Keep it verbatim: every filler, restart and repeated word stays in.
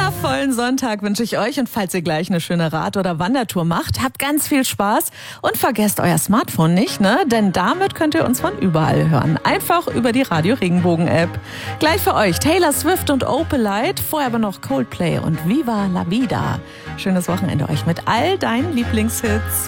wundervollen Sonntag wünsche ich euch. Und falls ihr gleich eine schöne Rad- oder Wandertour macht, habt ganz viel Spaß und vergesst euer Smartphone nicht, ne? Denn damit könnt ihr uns von überall hören. Einfach über die Radio Regenbogen App. Gleich für euch Taylor Swift und Opalite, vorher aber noch Coldplay und Viva la Vida. Schönes Wochenende euch mit all deinen Lieblingshits.